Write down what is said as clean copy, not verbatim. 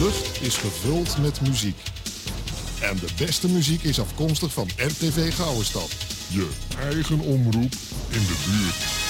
lucht is gevuld met muziek. En de beste muziek is afkomstig van RTV Gouwenstad. Je eigen omroep in de buurt.